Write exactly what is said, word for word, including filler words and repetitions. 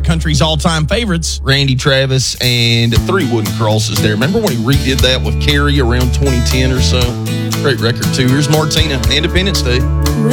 country's all-time favorites. Randy Travis and Three Wooden Crosses there. Remember when he redid that with Carrie around twenty ten or so? Great record, too. Here's Martina, Independence Day.